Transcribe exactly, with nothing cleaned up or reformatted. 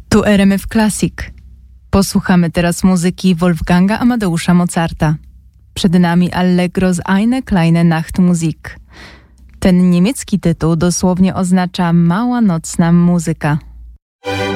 Tu R M F Classic. Posłuchamy teraz muzyki Wolfganga Amadeusza Mozarta. Przed nami Allegro z Eine kleine Nachtmusik. Ten niemiecki tytuł dosłownie oznacza mała nocna muzyka.